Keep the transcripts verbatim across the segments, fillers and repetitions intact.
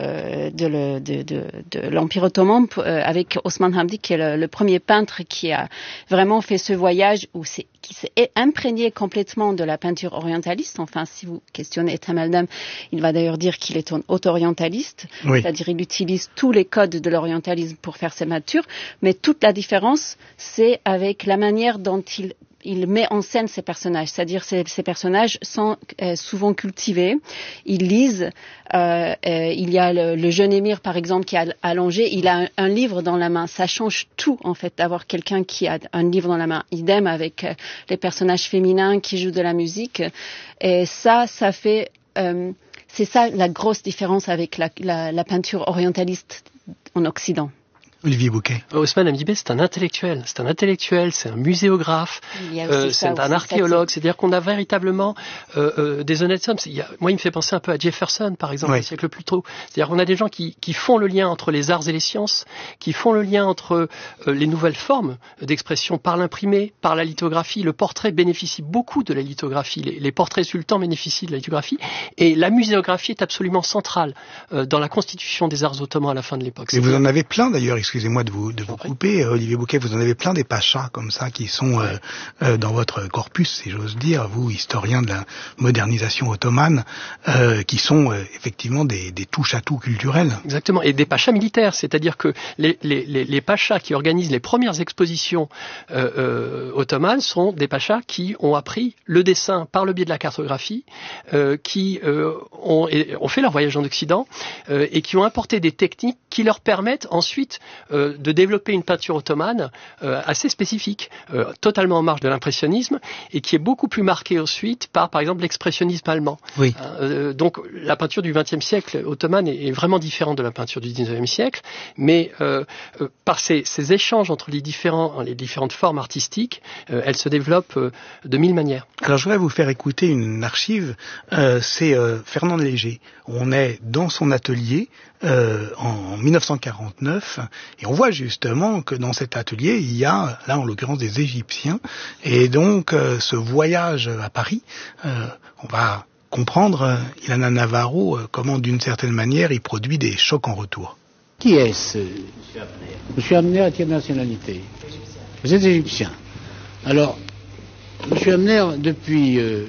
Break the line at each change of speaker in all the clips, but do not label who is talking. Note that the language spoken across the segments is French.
euh, de, le, de, de, de l'Empire ottoman euh, avec Osman Hamdi, qui est le, le premier peintre qui a vraiment fait ce voyage où c'est, qui s'est imprégné complètement de la peinture orientaliste. Enfin, si vous questionnez Ethem Eldam, il va d'ailleurs dire qu'il est un auto-orientaliste, oui. C'est-à-dire il utilise tous les codes de l'orientalisme pour faire ses peintures, mais toute la différence, c'est avec la manière dont il il met en scène ses personnages, c'est-à-dire ces, ces personnages sont euh, souvent cultivés, ils lisent, euh, euh, il y a le, le jeune émir par exemple qui est allongé, il a un, un livre dans la main, ça change tout en fait d'avoir quelqu'un qui a un livre dans la main, idem avec euh, les personnages féminins qui jouent de la musique, et ça, ça fait, euh, c'est ça la grosse différence avec la, la, la peinture orientaliste en Occident.
Olivier Bouquet.
Osman Hamdi, c'est un intellectuel, c'est un intellectuel, c'est un muséographe, euh, c'est un aussi, archéologue, c'est-à-dire qu'on a véritablement euh, euh, des honnêtes hommes. Il y a, moi, il me fait penser un peu à Jefferson, par exemple, oui. Au siècle plus tôt. C'est-à-dire qu'on a des gens qui, qui font le lien entre les arts et les sciences, qui font le lien entre euh, les nouvelles formes d'expression par l'imprimé, par la lithographie. Le portrait bénéficie beaucoup de la lithographie, les, les portraits sultans bénéficient de la lithographie, et la muséographie est absolument centrale euh, dans la constitution des arts ottomans à la fin de l'époque.
Et vous en avez plein d'ailleurs, excusez-moi de vous, de vous couper, Olivier Bouquet, vous en avez plein des pachas comme ça qui sont euh, euh, dans votre corpus, si j'ose dire, vous, historien de la modernisation ottomane, euh, qui sont euh, effectivement des, des touches-à-tout culturels.
Exactement, et des pachas militaires, c'est-à-dire que les, les, les, les pachas qui organisent les premières expositions euh, euh, ottomanes sont des pachas qui ont appris le dessin par le biais de la cartographie, euh, qui euh, ont, et, ont fait leur voyage en Occident euh, et qui ont apporté des techniques qui leur permettent ensuite euh, de développer une peinture ottomane euh, assez spécifique, euh, totalement en marge de l'impressionnisme, et qui est beaucoup plus marquée ensuite par, par exemple, l'expressionnisme allemand.
Oui.
Euh, donc, la peinture du vingtième siècle ottomane est, est vraiment différente de la peinture du dix-neuvième siècle, mais euh, euh, par ces, ces échanges entre les, différents, les différentes formes artistiques, euh, elle se développe euh, de mille manières.
Alors, je voudrais vous faire écouter une archive, euh, c'est euh, Fernand Léger. On est dans son atelier euh, en dix-neuf cent quarante-neuf, et on voit justement que dans cet atelier, il y a, là en l'occurrence, des Égyptiens, et donc euh, ce voyage à Paris, euh, on va comprendre, euh, Ilana Navarro, euh, comment d'une certaine manière il produit des chocs en retour.
Qui est-ce? Monsieur Amner est quelle nationalité? Vous êtes égyptien. Alors, Monsieur Amner, depuis, euh,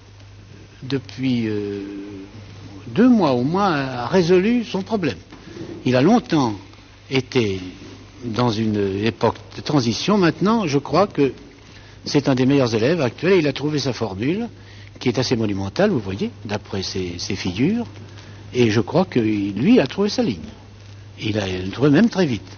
depuis euh, deux mois au moins, a résolu son problème. Il a longtemps été dans une époque de transition. Maintenant, je crois que c'est un des meilleurs élèves actuels. Il a trouvé sa formule, qui est assez monumentale, vous voyez, d'après ses, ses figures. Et je crois que lui a trouvé sa ligne. Il a trouvé même très vite.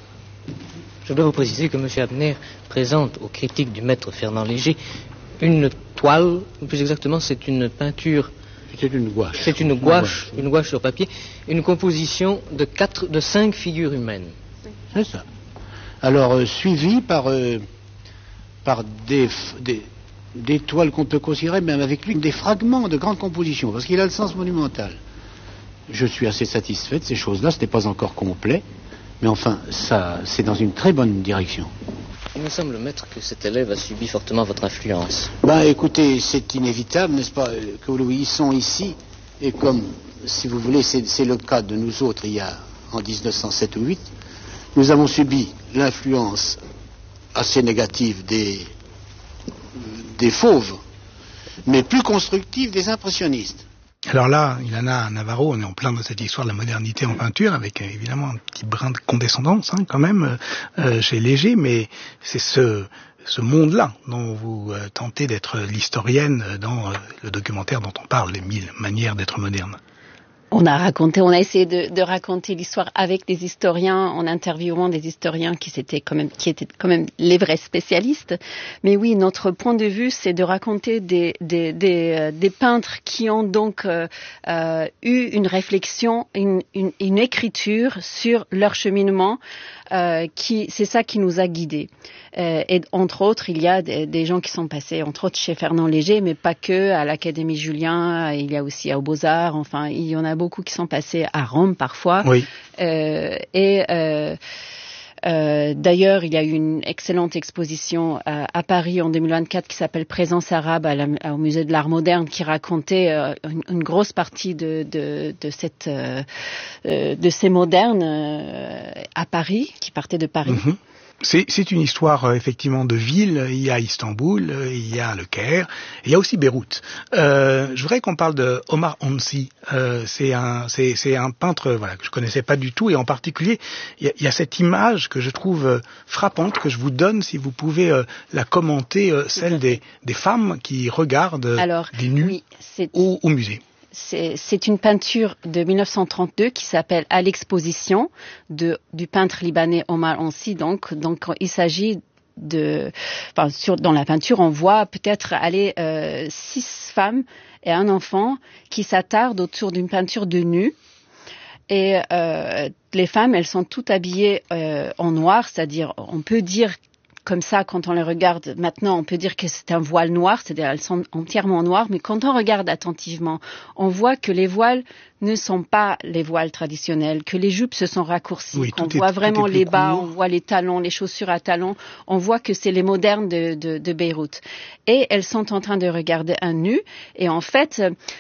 Je dois vous préciser que M. Abner présente aux critiques du maître Fernand Léger une toile, ou plus exactement, c'est une peinture.
C'est une gouache.
C'est une gouache, une gouache sur papier, une composition de quatre, de cinq figures humaines.
C'est ça. Alors, euh, suivi par, euh, par des, des, des toiles qu'on peut considérer, même avec lui, des fragments de grandes compositions, parce qu'il a le sens monumental. Je suis assez satisfait de ces choses-là, ce n'est pas encore complet, mais enfin, ça, c'est dans une très bonne direction.
Il me semble, maître, que cet élève a subi fortement votre influence.
Ben, écoutez, c'est inévitable, n'est-ce pas, que ils sont ici, et comme, si vous voulez, c'est, c'est le cas de nous autres, il y a, en dix-neuf cent sept ou huit, nous avons subi l'influence assez négative des, des fauves, mais plus constructive des impressionnistes.
Alors là, Ilana Navarro, on est en plein dans cette histoire de la modernité en peinture, avec euh, évidemment un petit brin de condescendance hein, quand même euh, chez Léger, mais c'est ce, ce monde-là dont vous euh, tentez d'être l'historienne dans euh, le documentaire dont on parle, les mille manières d'être moderne.
On a raconté, on a essayé de, de raconter l'histoire avec des historiens, en interviewant des historiens qui étaient quand même, qui étaient quand même les vrais spécialistes. Mais oui, notre point de vue, c'est de raconter des, des, des, euh, des peintres qui ont donc euh, euh, eu une réflexion, une, une, une écriture sur leur cheminement. Euh, qui, c'est ça qui nous a guidés. Euh, et entre autres, il y a des, des gens qui sont passés, entre autres chez Fernand Léger, mais pas que, à l'Académie Julien, il y a aussi aux Beaux-Arts, enfin, il y en a beaucoup qui sont passés à Rome parfois.
Oui.
Euh, et... Euh, Euh, d'ailleurs, il y a eu une excellente exposition à, à Paris en deux mille vingt-quatre qui s'appelle Présence arabe à la, au musée de l'art moderne, qui racontait euh, une, une grosse partie de, de, de, cette, euh, de ces modernes euh, à Paris, qui partaient de Paris.
Mm-hmm. C'est, c'est une histoire euh, effectivement de ville. Il y a Istanbul, euh, il y a le Caire, il y a aussi Beyrouth. Euh, je voudrais qu'on parle de Omar Hamsi. Euh, c'est un, c'est, c'est un peintre, voilà, que je connaissais pas du tout, et en particulier, il y a, il y a cette image que je trouve euh, frappante, que je vous donne, si vous pouvez euh, la commenter, euh, celle des, des femmes qui regardent
Alors,
des nus
oui, c'est...
au, au musée.
C'est, c'est une peinture de mille neuf cent trente-deux qui s'appelle À l'exposition de, du peintre libanais Omar Hamsi. Donc, donc il s'agit de, enfin, sur, dans la peinture, on voit peut-être aller euh, six femmes et un enfant qui s'attardent autour d'une peinture de nu. Et euh, les femmes, elles sont toutes habillées euh, en noir, c'est-à-dire, on peut dire comme ça, quand on les regarde maintenant, on peut dire que c'est un voile noir, c'est-à-dire elles sont entièrement noires, mais quand on regarde attentivement, on voit que les voiles ne sont pas les voiles traditionnels, que les jupes se sont raccourcies,
oui,
qu'on
est,
voit vraiment les bas,
court.
On voit les talons, les chaussures à talons, on voit que c'est les modernes de, de, de Beyrouth. Et elles sont en train de regarder un nu, et en fait...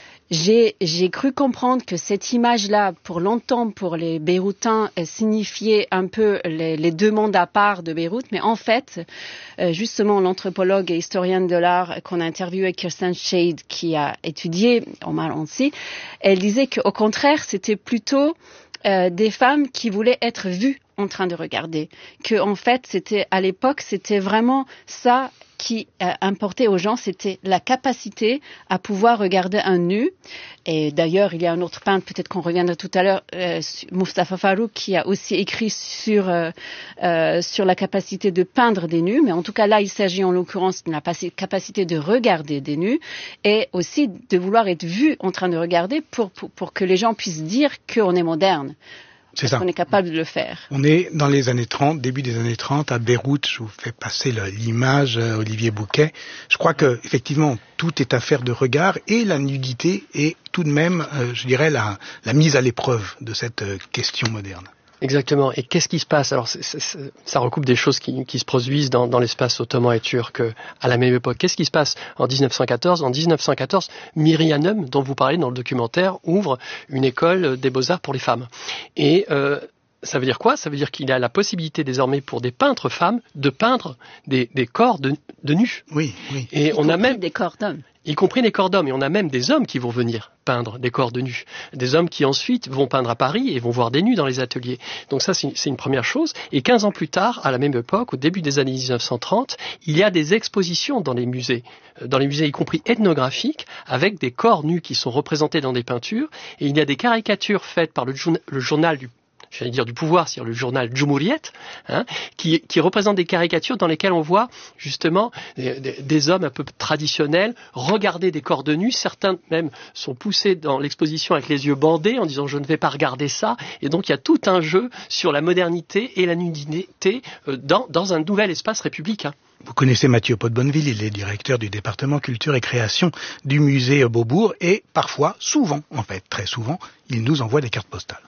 J'ai, j'ai cru comprendre que cette image-là, pour longtemps, pour les Beyrouthins, signifiait un peu les, les deux mondes à part de Beyrouth. Mais en fait, euh, justement, l'anthropologue et historienne de l'art qu'on a interviewé, Kirsten Shade, qui a étudié Omar Hamsi, elle disait qu'au contraire, c'était plutôt euh, des femmes qui voulaient être vues en train de regarder. Que en fait, c'était à l'époque, c'était vraiment ça qui euh, importait aux gens, c'était la capacité à pouvoir regarder un nu. Et d'ailleurs, il y a un autre peintre, peut-être qu'on reviendra tout à l'heure, euh, Mustafa Farrouk, qui a aussi écrit sur euh, euh, sur la capacité de peindre des nus. Mais en tout cas, là, il s'agit en l'occurrence de la capacité de regarder des nus et aussi de vouloir être vu en train de regarder pour pour, pour que les gens puissent dire qu'on est moderne.
C'est ça.
On est capable de le faire.
On est dans les années trente, début des années trente, à Beyrouth. Je vous fais passer l'image, Olivier Bouquet. Je crois que effectivement, tout est affaire de regard, et la nudité est tout de même, euh, je dirais, la, la mise à l'épreuve de cette euh, question moderne.
Exactement. Et qu'est-ce qui se passe? Alors, c'est, c'est, ça recoupe des choses qui, qui se produisent dans, dans l'espace ottoman et turc à la même époque. Qu'est-ce qui se passe en dix-neuf cent quatorze? En dix-neuf cent quatorze, Myrianum, dont vous parlez dans le documentaire, ouvre une école des beaux-arts pour les femmes. Et euh, ça veut dire quoi? Ça veut dire qu'il y a la possibilité désormais pour des peintres femmes de peindre des, des corps de, de nus.
Oui, oui.
Et y on a même des corps d'hommes.
Y compris des corps d'hommes. Et on a même des hommes qui vont venir peindre des corps de nus. Des hommes qui ensuite vont peindre à Paris et vont voir des nus dans les ateliers. Donc ça, c'est une, c'est une première chose. Et quinze ans plus tard, à la même époque, au début des années dix-neuf cent trente, il y a des expositions dans les musées, dans les musées y compris ethnographiques, avec des corps nus qui sont représentés dans des peintures. Et il y a des caricatures faites par le, journa- le journal du j'allais dire du pouvoir, c'est-à-dire le journal Cumhuriyet, hein, qui, qui représente des caricatures dans lesquelles on voit justement des, des, des hommes un peu traditionnels regarder des corps de nus. Certains même sont poussés dans l'exposition avec les yeux bandés en disant « je ne vais pas regarder ça ». Et donc il y a tout un jeu sur la modernité et la nudité dans, dans un nouvel espace républicain.
Vous connaissez Mathieu Pot-Bonneville, il est directeur du département culture et création du musée Beaubourg, et parfois, souvent en fait, très souvent, il nous envoie des cartes postales.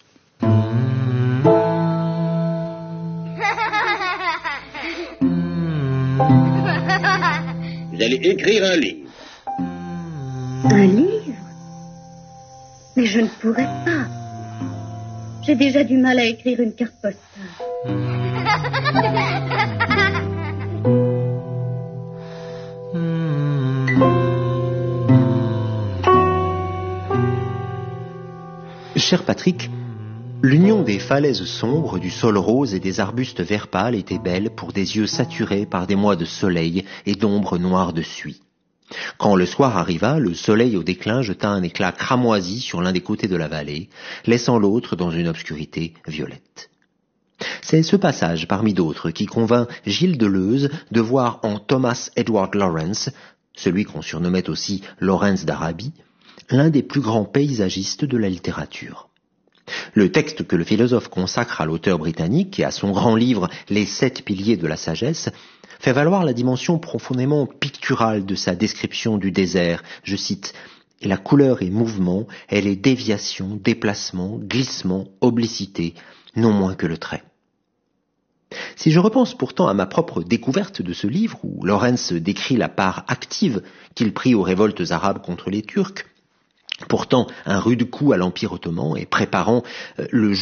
Vous allez écrire un livre.
Un livre? Mais je ne pourrais pas. J'ai déjà du mal à écrire une carte postale.
Cher Patrick, l'union des falaises sombres, du sol rose et des arbustes vert pâle était belle pour des yeux saturés par des mois de soleil et d'ombre noire de suie. Quand le soir arriva, le soleil au déclin jeta un éclat cramoisi sur l'un des côtés de la vallée, laissant l'autre dans une obscurité violette. C'est ce passage, parmi d'autres, qui convainc Gilles Deleuze de voir en Thomas Edward Lawrence, celui qu'on surnommait aussi Lawrence d'Arabie, l'un des plus grands paysagistes de la littérature. Le texte que le philosophe consacre à l'auteur britannique et à son grand livre « Les sept piliers de la sagesse » fait valoir la dimension profondément picturale de sa description du désert. Je cite « La couleur et mouvement, elle est déviation, déplacement, glissement, obliquité, non moins que le trait. » Si je repense pourtant à ma propre découverte de ce livre, où Lorenz décrit la part active qu'il prit aux révoltes arabes contre les Turcs, portant un rude coup à l'Empire ottoman et préparant le